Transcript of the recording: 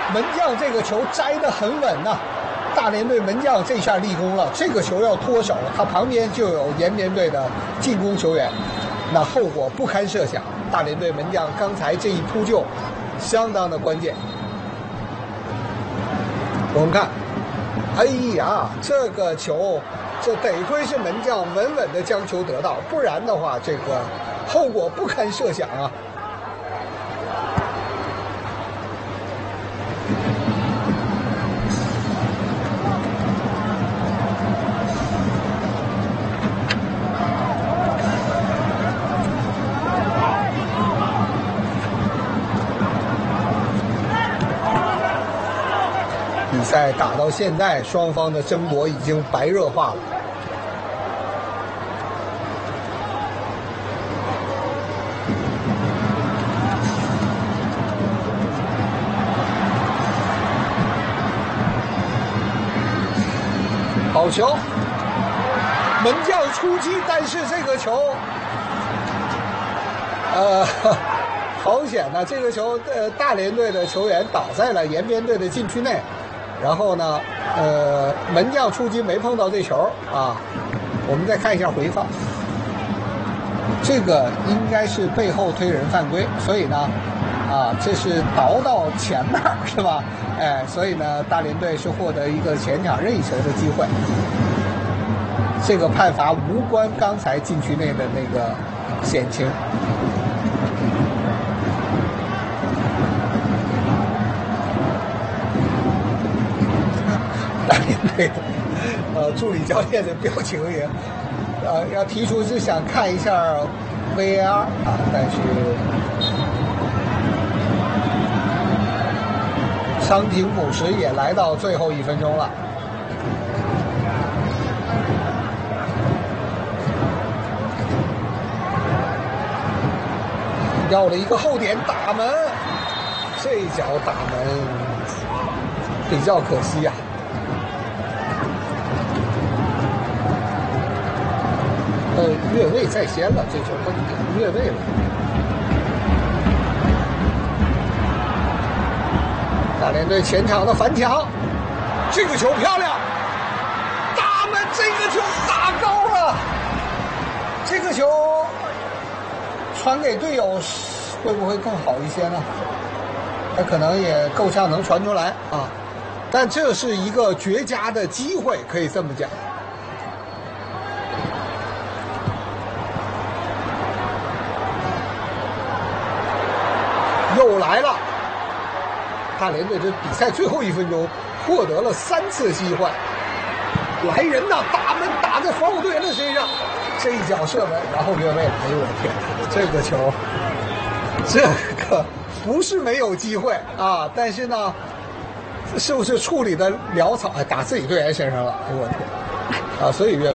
门将这个球摘得很稳呐、大连队门将这下立功了，这个球要脱手，他旁边就有延边队的进攻球员，那后果不堪设想。大连队门将刚才这一扑救，相当的关键。我们看，哎呀，这个球，这得亏是门将稳稳的将球得到，不然的话，这个后果不堪设想啊。比赛打到现在，双方的争夺已经白热化了。好球，门将出击，但是这个球，好险呐！这个球，大连队的球员倒在了延边队的禁区内。然后呢，门将出击没碰到这球啊。我们再看一下回放，这个应该是背后推人犯规，所以呢，这是倒到前面是吧？哎，所以呢，大连队是获得一个前场任意球的机会。这个判罚无关刚才禁区内的那个险情。大连队的助理教练的表情也要提出是想看一下 VAR 啊，但是伤停补时也来到最后1分钟了。要了一个后点打门，这脚打门比较可惜呀。越位在先了，这球都已经越位了。大连队前场的反抢，这个球漂亮，大门，这个球打高了，这个球传给队友会不会更好一些呢？他可能也够呛能传出来啊，但这是一个绝佳的机会，可以这么讲。又来了，大连队这比赛最后1分钟获得了3次机会，来人呐！大门打在防守队员的身上，这一脚射门，然后越位了。哎呦我天，这个球，这个不是没有机会啊，但是呢，是不是处理的潦草？哎，打自己队员身上了。哎呦我天，所以越